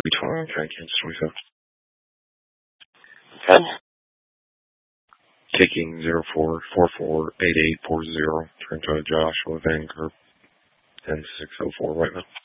320, okay, Kansas 27. 10. Taking 04448840, turn to Joshua Van Kirk, 10604 right now.